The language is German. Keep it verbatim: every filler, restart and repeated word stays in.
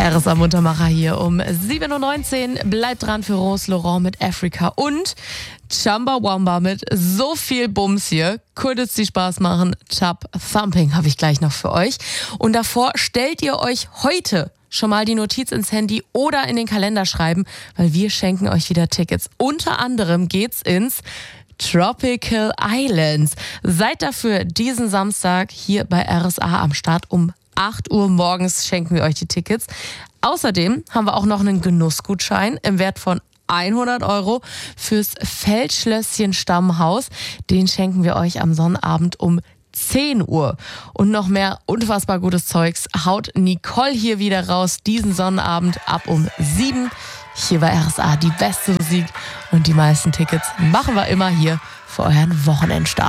R S A Muntermacher hier um sieben Uhr neunzehn. Bleibt dran für Rose Laurent mit Africa und Chumbawamba mit so viel Bums hier. Könnte es Spaß machen. Chub Thumping habe ich gleich noch für euch. Und davor stellt ihr euch heute schon mal die Notiz ins Handy oder in den Kalender schreiben, weil wir schenken euch wieder Tickets. Unter anderem geht's ins Tropical Islands. Seid dafür diesen Samstag hier bei R S A am Start. Um acht Uhr morgens schenken wir euch die Tickets. Außerdem haben wir auch noch einen Genussgutschein im Wert von hundert Euro fürs Feldschlösschen Stammhaus. Den schenken wir euch am Sonnabend um zehn Uhr. Und noch mehr unfassbar gutes Zeugs haut Nicole hier wieder raus, diesen Sonnabend ab um sieben. Hier bei R S A die beste Musik und die meisten Tickets machen wir immer hier für euren Wochenendstart.